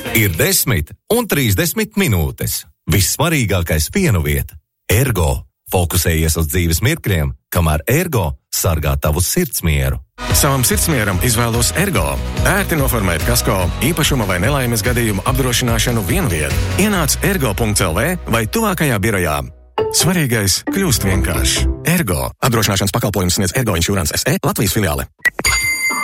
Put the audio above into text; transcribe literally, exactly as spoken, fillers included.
Ir desmit un trīsdesmit minūtes. Vissvarīgākais pienu vieta – Ergo. Fokusējies uz dzīves mirkļiem, kamēr Ergo sargā tavu sirdsmieru. Savam sirdsmieram izvēlos Ergo. Ērti noformēt kasko, īpašuma vai nelaimes gadījumu apdrošināšanu vienviet. Ienāc ergo punkts el vē vai tuvākajā birojā. Svarīgais kļūst vienkāršs. Ergo. Apdrošināšanas pakalpojums sniedz Ergo Insurance es e Latvijas filiāle.